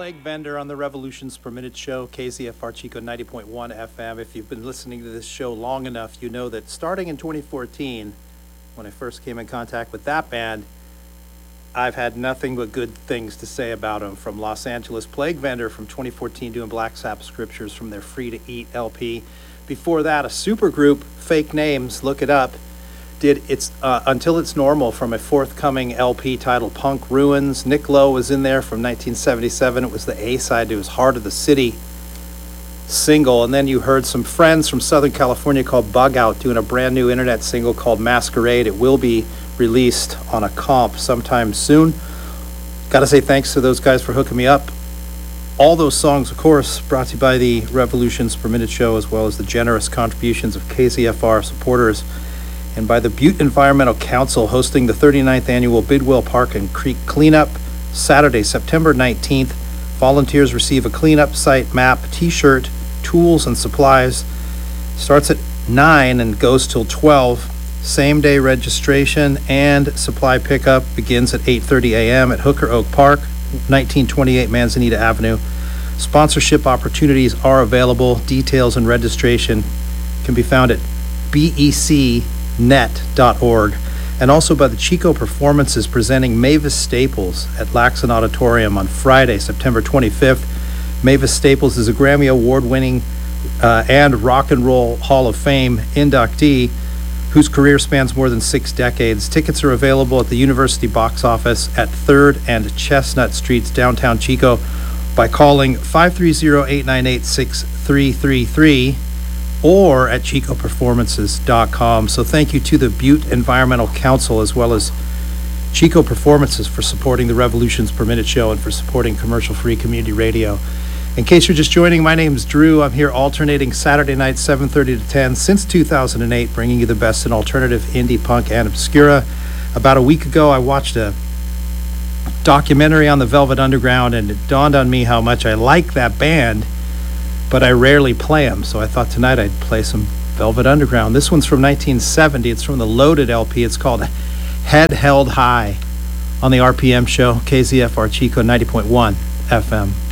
Plague Vendor on the Revolutions Per Minute show, KZFR Chico 90.1 FM. If you've been listening to this show long enough, you know that starting in 2014, when I first came in contact with that band, I've had nothing but good things to say about them. From Los Angeles, Plague Vendor from 2014 doing Black Sabbath Scriptures from their Free to Eat LP. Before that, a supergroup, Fake Names, look it up, did It's Until It's Normal from a forthcoming LP titled Punk Ruins. Nick Lowe was in there from 1977. It was the A-side to his Heart of the City single. And then you heard some friends from Southern California called Bug Out doing a brand new internet single called Masquerade. It will be released on a comp sometime soon. Got to say thanks to those guys for hooking me up. All those songs, of course, brought to you by the Revolutions Per Minute show, as well as the generous contributions of KZFR supporters, and by the Butte Environmental Council, hosting the 39th annual Bidwell Park and Creek Cleanup, Saturday, September 19th. Volunteers receive a cleanup site map, t-shirt, tools, and supplies. Starts at 9 and goes till 12. Same-day registration and supply pickup begins at 8:30 a.m. at Hooker Oak Park, 1928 Manzanita Avenue. Sponsorship opportunities are available. Details and registration can be found at becnet.org, and also by the Chico Performances presenting Mavis Staples at Laxon Auditorium on Friday, September 25th. Mavis Staples is a Grammy Award-winning and Rock and Roll Hall of Fame inductee whose career spans more than 6 decades. Tickets are available at the University box office at 3rd and Chestnut Streets, downtown Chico, by calling 530-898-6333 or at chicoperformances.com. So thank you to the Butte Environmental Council as well as Chico Performances for supporting the Revolutions Per Minute show and for supporting commercial-free community radio. In case you're just joining, my name's Drew. I'm here alternating Saturday nights, 7:30 to 10, since 2008, bringing you the best in alternative, indie, punk, and obscura. About a week ago, I watched a documentary on the Velvet Underground, and it dawned on me how much I like that band, but I rarely play them, so I thought tonight I'd play some Velvet Underground. This one's from 1970. It's from the Loaded LP. It's called Head Held High on the RPM show, KZFR Chico 90.1 FM.